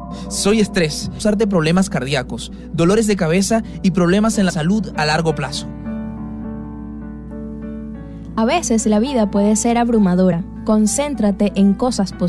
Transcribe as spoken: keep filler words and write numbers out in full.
Soy estrés, causarte problemas cardíacos, dolores de cabeza y problemas en la salud a largo plazo. A veces la vida puede ser abrumadora. Concéntrate en cosas positivas.